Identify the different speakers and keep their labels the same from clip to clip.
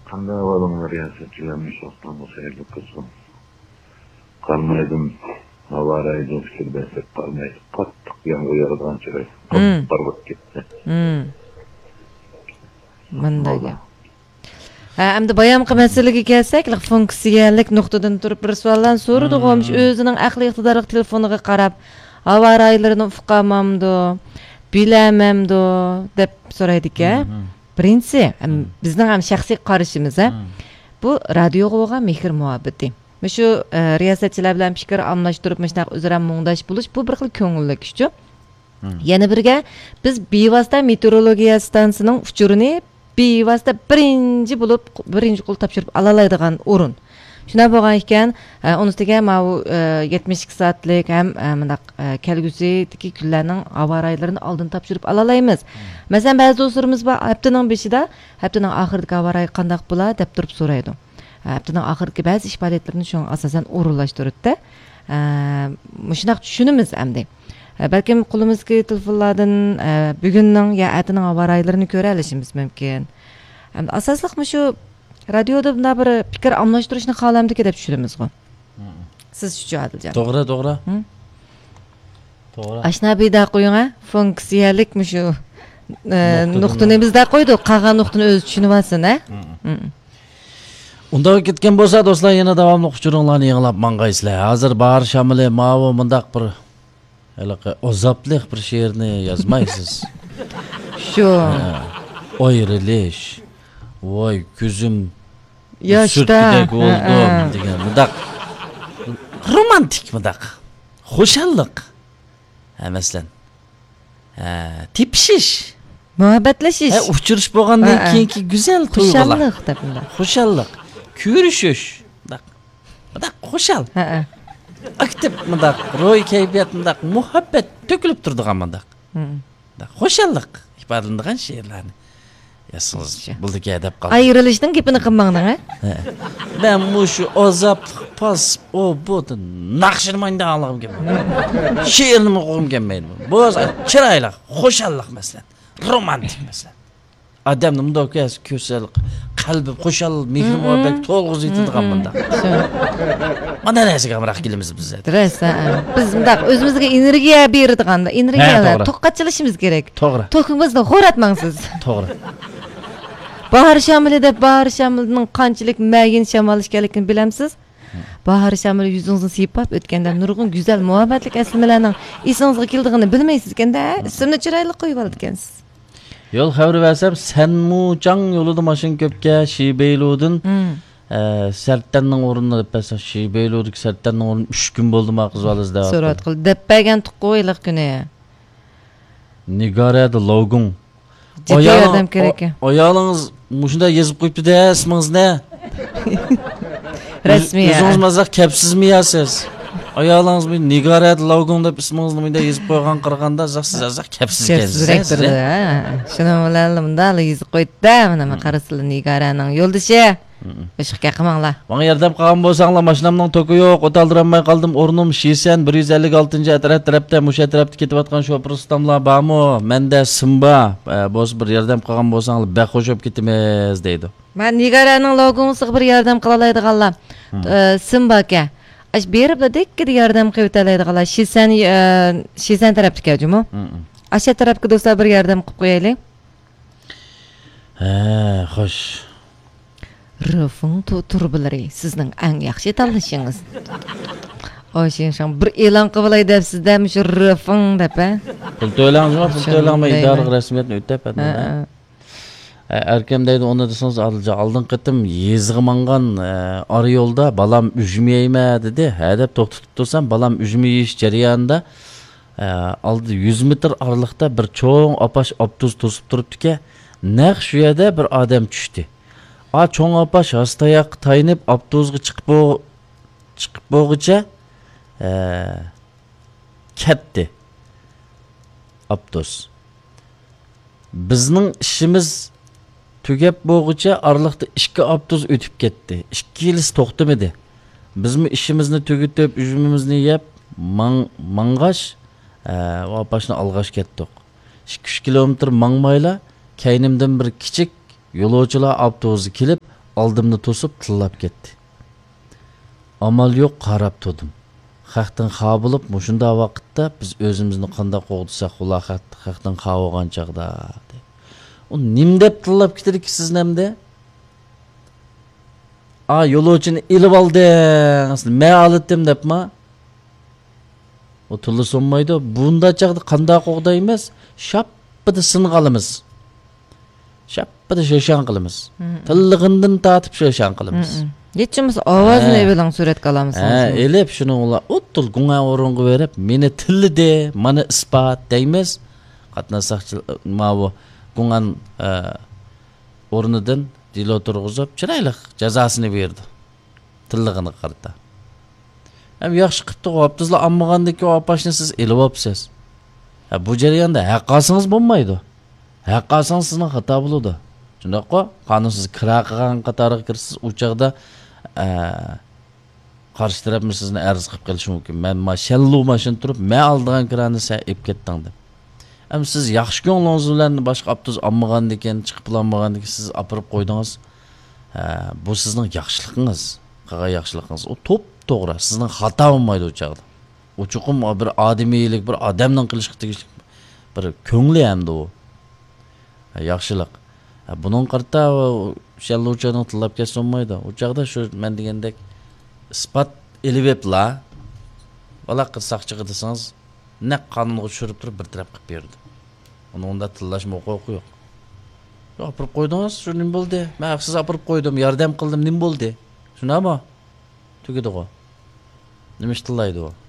Speaker 1: Qanday avvalinglar riyosetçilermiş olsan bu seyirli kızım. Kalmaydım. Havaraydı fikir besek kalmaydı. Kattık yanğı yarıdan çıray. Kattık gitti.
Speaker 2: Bunday. Endi bayamqı məsələyə gəlsək, funksiyallik nöqtədən turub bir sualdan sorudu qoymuş özünün aqli iqtidarı telefonuğa qarab, hava raylarını uqamamdı, biləmamdı deb soraydı-ki. Birinci, bizning ham shaxsiy qarashimiz, bu radioga bo'lgan mehr muhabbati. Shu riyosatchilar bilan fikr almashtirib, mana o'zaro mungdash bo'lish bu bir xil ko'ngillik ish-ku. Yana birga biz bevosita meteorologiya stansiyasining uchurini bevosita birinchi qo'l topshirib olalaydigan o'rin. Shuna bo'lgan ekan, unisiga mana 72 soatlik ham mundaq kelgusidagi kunlarning havo raylarini oldin topshirib olalaymiz. Masalan, ba'zi do'stlarimiz bor, haftaning beshida, haftaning oxiridagi havo rayi qanday bo'ladi deb turib so'raydi. Haftaning oxiridagi ba'zi ish faoliyatlarini shunga asosan o'rinlashtiradi-da. Shunaq tushunimiz hamda. Balkim qo'limizga telefonlardan bugunning ya atning havo raylarini ko'ra olishimiz mumkin. Asosliq shu radioda bunda bir fikr almashtirishni xohlamdiki deb tushunamiz-ku. Siz shu Adiljon.
Speaker 3: To'g'ri. To'g'ri.
Speaker 2: Ashnabiyda qo'ying-a, funksiyalik shu nuqtani bizda qo'ydik, qolgan nuqtani o'zi tushunib olsin-a.
Speaker 3: Unda ketgan bo'lsa, do'stlar, yana davomli uchuringlarni yig'lab mang'aysizlar. Hozir bahar shamili ma'vo mundaq bir ozoblik bir she'rni yozmaysiz.
Speaker 2: Shu
Speaker 3: Oyrilish. Voy, ko'zim
Speaker 2: yoshda
Speaker 3: bo'ldim degan mundaq romantik mundaq xo'shallik. Masalan, tepishish,
Speaker 2: muhabbatlashish,
Speaker 3: uchirish bo'lgandan keyingi go'zal tuyg'ular.
Speaker 2: Xo'shallik deb bunda.
Speaker 3: Xo'shallik, ko'rishish, mundaq xo'shal. Aktiv mundaq ro'y kayfiyat mundaq muhabbat to'kilib turadigan mundaq. Xo'shallik ifodalanadigan she'rlarni yasınız, bulduk edep kaldı.
Speaker 2: Ayrılışın gipini kılmağına,
Speaker 3: Ben şu azaplık pas, o bu da nakşırmayın da Allah'ım gibi. Şiirini mi oğum gelmeyin mi? Bu çıraylık, hoşallık mesela, romantik mesela. Adamın mıda okuyası, köselik, kalbi, hoşallık, mihri muhabbet, tolğuz yitidiğen bunda. Bana neyse kamrak kilimiz bize.
Speaker 2: Rəsə, biz özümüzə energiya berdiğanda, energiyalar toqqatçılışımız gerek.
Speaker 3: Doğru.
Speaker 2: Toqumuzni xo'ratmangsız.
Speaker 3: Doğru.
Speaker 2: Bahar şamili deb bahar şamilining qanchalik mayin shamol ekanligini bilamsiz? Bahar shamili yuzingizni siypab o'tganda nurg'un go'zal muhabbatlik aslimalarning esingizga keldigini bilmaysiz ekanda, ismini chiroyli qo'yib oldi ekansiz.
Speaker 3: Yol xabari versem sen mu can yoludu maşın köpke Şibeyludun serttenning o'rnini deb bersa Şibeyluduk serttenning o'rni 3 kun bo'ldi ma qizvaliz deb.
Speaker 2: So'rat qil deb bergan tuqqo'yliq kuni.
Speaker 3: Nigarada logun.
Speaker 2: Ciddi yordam kerak.
Speaker 3: Oyog'ingiz mushunda yezib qo'yibdi-da, ismingiz ne?
Speaker 2: Rasmiy.
Speaker 3: O'zingiz mazaq kapsizmi yasiz? Oyog'ingiz bu Nigarada logun deb ismingizni bunda yezib qo'ygan qirg'anda siz azaq kapsiz ekansiz.
Speaker 2: Shuni bilan bunda yezib qo'ydi-da, mana qarasizlar Nigaraning yo'ldoshi. Işıqqa qilmanglar.
Speaker 3: Bana yordam qilgan bo'lsanglar, mashinamning to'ki yo'q, o'taldiramay qoldim. O'rnim Shisen 156-atrofda, musha atrofda ketayotgan shofir ustamlar bormi? Menda simba. Bo'z bir yordam qilgan bo'lsanglar, baxo'sh bo'lib ketamiz deydi.
Speaker 2: Men Nigaraning logosiga bir yordam qila oladiganlar. Simba aka. Ash berib dekki yordam qilib o'talaydiganlar. Shisen tarafga jumi? Asha tarafga do'stlar bir yordam qilib qo'yaylik.
Speaker 3: Xo'sh.
Speaker 2: Rıfın turbilari sizning eng yaxshi tanlashingiz. Oyshin bir e'lon qilay deb sizdan shu Rıfın deb.
Speaker 3: Pul to'laymiz, pul to'lamay idora rasmiyatni o'tayapti. Erkem deydi onu desangiz aldın qitim yezg'imangan ara yo'lda balam ujmayma dedi. Ha deb to'xtatib tursam balam ujmayish jarayonida aldı 100 metr aralıqda bir cho'ng apash optuz to'sib turibdi-ki, naq shu yerda bir odam tushdi. Çoğun apaş hastayak tayinip abduzga çıkıp boğuca ketdi abduz. Bizning işimiz tugab boğuca aralıqda 2 abduz ötüp ketdi. 2 yil to'xtamadi. Bizmi işimizni tugitib, ujumimizni yeb, mangash o apaşni algash ketdik. 2 kilometr mangmayla kaynimdan bir kichik yo'lovchilar avtobusi kelib oldimni to'sib tillab ketdi. Amal yo'q, qarab turdim. Xalqdan xa bo'lib, mushunda vaqtda biz o'zimizni qanday qo'g'disak, ular xalqdan xa bo'lgan chaqda. U nim deb tillab ketdi ki siz nemde? Yo'lovchini ilib oldingiz. Men oldim debmi? O tilla sonmaydi. Bunda chaqda qanday qo'g'da emas, shappida sinqalimiz. Shappida sho'shan qilamiz. Tillig'indan tatib sho'shan qilamiz.
Speaker 2: Yetchimiz ovozini bilan suratga olamiz.
Speaker 3: Elib shuni ular o'ttil gunga o'ringa berib, meni tillide, mana isbot deymiz. Qatnashchilar bu gungan o'rnidan dilo turg'izib, chiroyli jazosini berdi. Tillig'ini qarata. Ham yaxshi qilibdi, o'ptizlar ammagandagi opashni siz elib olibsiz. Bu jarayonda haqqasingiz bo'lmaydi. Haqqasingiz sizning xato bo'ladi. Shundaqqa qonunsiz kira qilgan qatoriga kirsiz, u chaqda qarshi tarafni sizni arz qilib qilishi mumkin. Men mashallu mashin turib, men oldigan kirani sen ep ketding deb. Ham siz yaxshi ko'nglingiz bilan boshqa aptuz olmagan ekan, chiqib olmagan ekan siz apirib qo'ydingiz. Bu sizning yaxshiligingiz, qilgan yaxshiligingiz. O to'g'ri, sizning xato bo'lmaydi u chaqda. O chuqum bir odamiylik, bir odamning qilish tegishli bir ko'ngli hamda u. Yaxshilik. Bunun qarta shallovchaning tillab ketsa olmaydi. U chaqda shu men degandek isbot elibepla. Valla qilsaqchiga desangiz, ne qonunga tushirib turib bir taraf qilib berdi. Unda tillashma huquqi yo'q. Apirib qo'ydingiz, shu nim bo'ldi? Men siz apirib qo'ydim, yordam qildim, nim bo'ldi? Shunami? Tugadi o. Nima ish tillaydi o?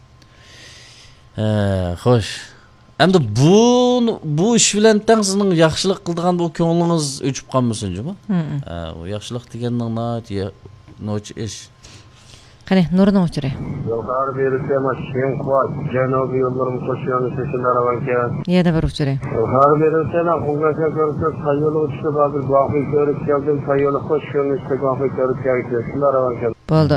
Speaker 3: Xo'sh. Endi bu ish bilan tang sizning yaxshilik qildigan bu ko'nglingiz o'chib qolmasin-jimi? U yaxshilik deganning nochi ish.
Speaker 2: Qani, nurni o'chire.
Speaker 4: Yuqori berishga mashina quvvat, janubiy yo'llarimiz qo'shiyani sekinlar ekan.
Speaker 2: Yana bir o'chire.
Speaker 4: Yuqori berishga qo'ng'acha ko'rsa, sayyo'li o'tishga ba'zi guvohlik ko'rib keldim, sayyo'li qo'shishni guvohlik ko'rib keldim. Shunlar ekan.
Speaker 2: Bo'ldi.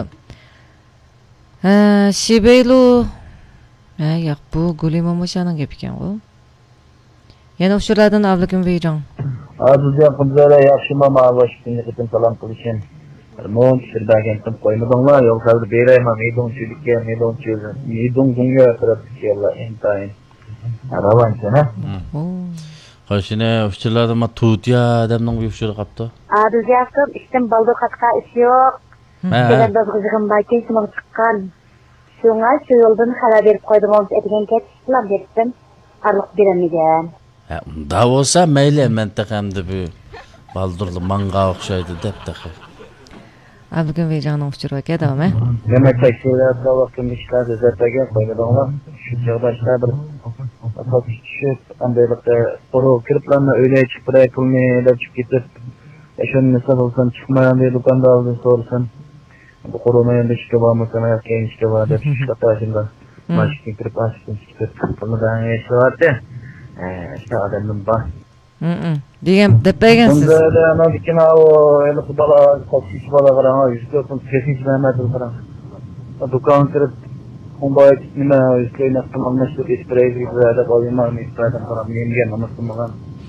Speaker 2: Shibeylu yo'q, bu Gulima Mushaning gapi ekan u. Yana o'shalardan avlikim Veyron.
Speaker 5: Bizga qizlar yaxshi mama boshqini qilib salom qilishim. Mon shirdagan tim qo'ymadinglar, yo'q hozir berayman, medonchilikka, medonga qarab kellar intayin. Ravanchana.
Speaker 3: Qo'shini o'shalardan ma tutya adamning uyushir qapti.
Speaker 6: Bizga ham ishdan baldo qatqa ish yo'q. Kelanda qizig'im baykin simoq chiqqan. Şuna şu yoldan xabar berib qo'ydim, o'z etigan ketishlar berdim. Arliq beramigan.
Speaker 3: Unda bo'lsa mayli, mintaqamda bu baldurli manga o'xshaydi deb taqa.
Speaker 2: Abgin Veyronning uchirib ketadimi?
Speaker 5: Demak, tekshirib vaqtim ishlar zataga qo'ymadinglar. Shu joyda bir asosiy tushib, andaylikda qo'ro kiriblarni o'ylay chiqib pulni deb chiqib ketib, shuni misoldan chiqmagan deb do'konda oldi so'rasin. Bu koronayında işte var mı sana yakın işte var da işte taşındı. Başka kirip açtım işte bundan işte vardı. İşte adamın var.
Speaker 2: Diyem depegensiz.
Speaker 5: Bunda da ana dikine o el futbola koşuş bala karan yüzde otuz kesin Mehmet karan. Dükkan kirip kumbayı nime üstüne tamamlaştı ispreyi gibi de koyma mı ispreyi karan yenge namusum karan.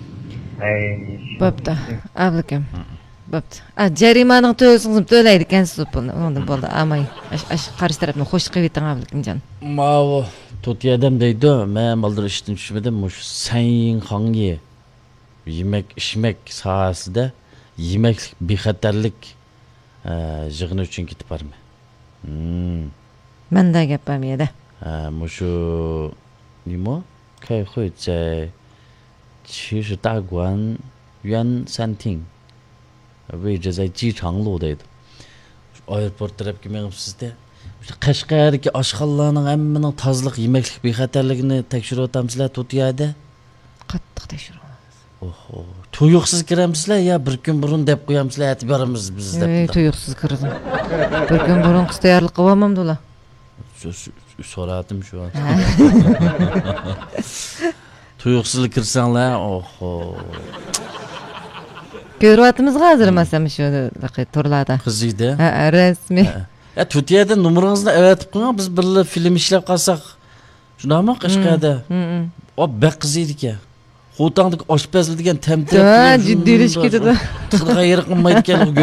Speaker 2: Babda avlikim. Bo'pti. Jarimaning to'lsingiz to'laydi ekansiz pulni. Unda bo'ldi. Amay. Qarshi tarafni xo'sh qilib yeting avlikim.
Speaker 3: Mavo tutiyadam deydi. Men baldir ishdan tushmadim. Mush sayin hangi yemek içmek sahasida yemeklik bexatarlik yig'ini uchun ketib bormi?
Speaker 2: Menda gapim edi.
Speaker 3: Mushu nima? Kai hui zai 其实大馆原餐厅 位置在机场路deydi. Aeroport tarafga mengibsizda. Qashqarga oshxonalarning hammaning tozalik, yemeklik bexatarligini tekshirib o'tamsizlar Tutiyada.
Speaker 2: Qattiq tekshiramiz.
Speaker 3: Oho, tuyuqsiz kiramsizlar ya bir kun burun deb qo'yamsizlar, aytib beramiz biz deb.
Speaker 2: Tuyuqsiz kirdim. Bir kun burun tayyorlik qilmamamdilar.
Speaker 3: So'radim shu an. Tuyuqsiz kirsanglar, oho.
Speaker 2: Ko'ryapmiz hozir masalan shu turlarda.
Speaker 3: Qizingda.
Speaker 2: Rasmiy.
Speaker 3: Tutiyada nomeringizini avatib qo'ying, biz birga film ishlab qolsak. Shundaymi Qashqarda? O baq qiziydi-ku. Xo'tangdek oshpazlik degan tamtirab.
Speaker 2: Jiddiylik ketadi.
Speaker 3: Tilga yer qilmaydi ekan.